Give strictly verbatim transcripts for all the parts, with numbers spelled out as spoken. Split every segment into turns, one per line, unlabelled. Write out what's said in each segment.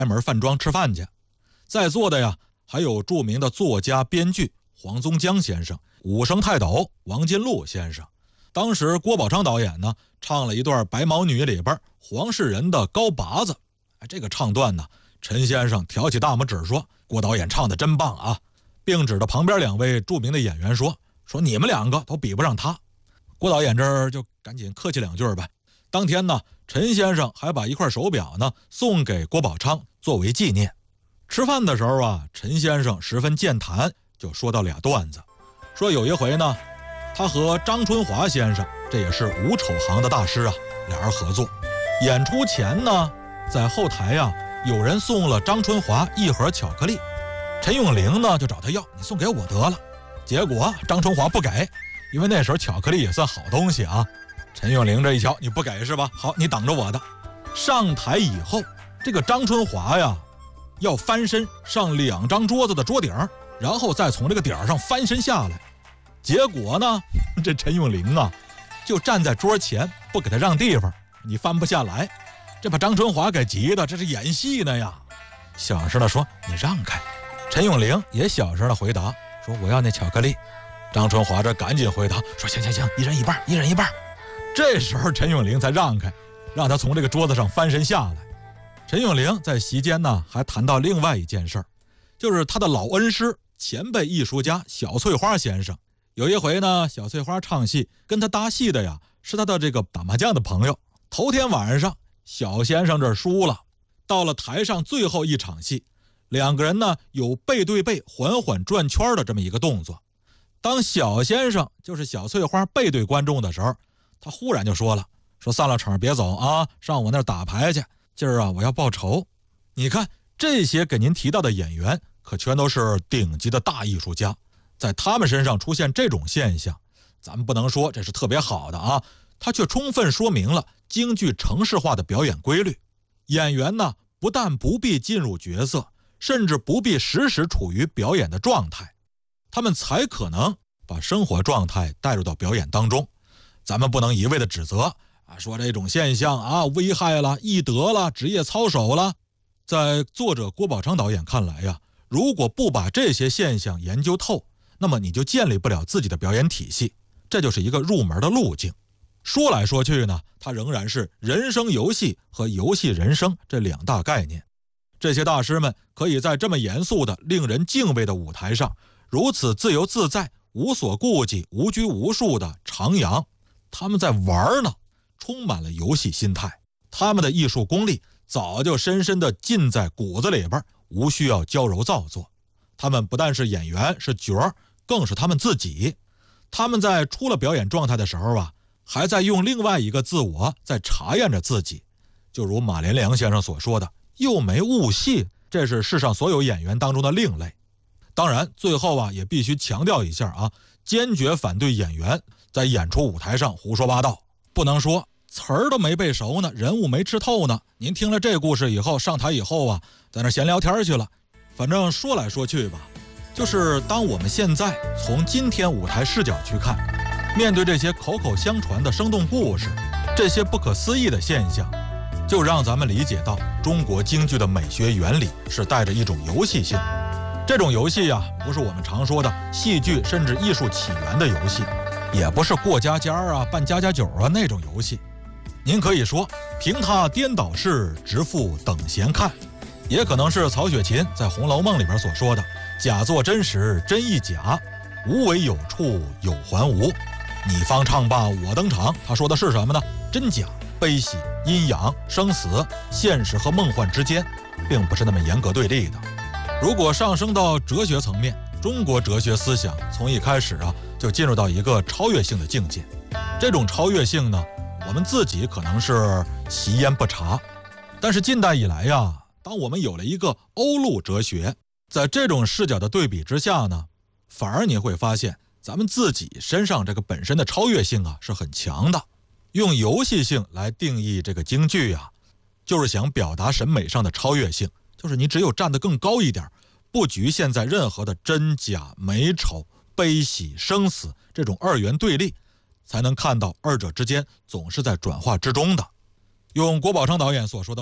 开门饭庄吃饭去。在座的呀，还有著名的作家编剧黄宗江先生、武生泰斗王金禄先生。当时郭宝昌导演呢，唱了一段《白毛女》里边黄世仁的高拔子。这个唱段呢，陈先生挑起大拇指说，郭导演唱得真棒啊，并指着旁边两位著名的演员说，说你们两个都比不上他。郭导演这儿就赶紧客气两句呗。当天呢，陈先生还把一块手表呢送给郭宝昌作为纪念。吃饭的时候啊，陈先生十分健谈，就说到俩段子，说有一回呢，他和张春华先生，这也是五丑行的大师啊，俩人合作。演出前呢，在后台啊，有人送了张春华一盒巧克力，陈永龄呢就找他要，你送给我得了。结果张春华不给，因为那时候巧克力也算好东西啊。陈永龄这一瞧，你不给是吧？好，你等着我的。上台以后，这个张春华呀，要翻身上两张桌子的桌顶，然后再从这个顶上翻身下来。结果呢，这陈永龄啊，就站在桌前不给他让地方，你翻不下来。这把张春华给急的，这是演戏呢呀，小声的说，你让开。陈永龄也小声的回答说，我要那巧克力。张春华这赶紧回答说，行行行，一人一半，一人一半。这时候陈永龄才让开，让他从这个桌子上翻身下来。陈永龄在席间呢，还谈到另外一件事儿，就是他的老恩师前辈艺术家小翠花先生。有一回呢，小翠花唱戏，跟他搭戏的呀是他的这个打麻将的朋友。头天晚上小先生这输了，到了台上最后一场戏，两个人呢有背对背缓缓转圈的这么一个动作。当小先生就是小翠花背对观众的时候，他忽然就说了，说散了场别走啊，上我那儿打牌去，今儿啊我要报仇。你看这些给您提到的演员可全都是顶级的大艺术家，在他们身上出现这种现象，咱们不能说这是特别好的啊，它却充分说明了京剧程式化的表演规律。演员呢，不但不必进入角色，甚至不必时时处于表演的状态，他们才可能把生活状态带入到表演当中。咱们不能一味的指责啊，说这种现象啊危害了艺德了，职业操守了。在作者郭宝昌导演看来呀，如果不把这些现象研究透，那么你就建立不了自己的表演体系，这就是一个入门的路径。说来说去呢，它仍然是人生游戏和游戏人生这两大概念。这些大师们可以在这么严肃的令人敬畏的舞台上，如此自由自在，无所顾忌，无拘无束的徜徉。他们在玩呢，充满了游戏心态。他们的艺术功力早就深深地浸在骨子里边，无需要矫揉造作。他们不但是演员，是角儿，更是他们自己。他们在出了表演状态的时候啊，还在用另外一个自我在查验着自己。就如马连良先生所说的，又没悟戏，这是世上所有演员当中的另类。当然最后啊，也必须强调一下啊，坚决反对演员在演出舞台上胡说八道，不能说词儿都没背熟呢，人物没吃透呢，您听了这故事以后，上台以后啊，在那闲聊天去了。反正说来说去吧，就是当我们现在从今天舞台视角去看，面对这些口口相传的生动故事，这些不可思议的现象，就让咱们理解到中国京剧的美学原理是带着一种游戏性。这种游戏啊，不是我们常说的戏剧甚至艺术起源的游戏，也不是过家家啊、办家家酒啊那种游戏。您可以说凭他颠倒事，直付等闲看，也可能是曹雪芹在《红楼梦》里边所说的假作真实，真亦假，无为有处，有还无。你方唱罢我登场，他说的是什么呢？真假、悲喜、阴阳、生死、现实和梦幻之间，并不是那么严格对立的。如果上升到哲学层面，中国哲学思想从一开始啊，就进入到一个超越性的境界。这种超越性呢，我们自己可能是习焉不察，但是近代以来呀，当我们有了一个欧陆哲学，在这种视角的对比之下呢，反而你会发现咱们自己身上这个本身的超越性啊是很强的。用游戏性来定义这个京剧啊，就是想表达审美上的超越性，就是你只有站得更高一点，不局限在任何的真假、美丑、悲喜、生死这种二元对立，才能看到二者之间总是在转化之中的。用郭宝昌导演所说的话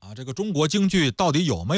啊，这个中国京剧到底有没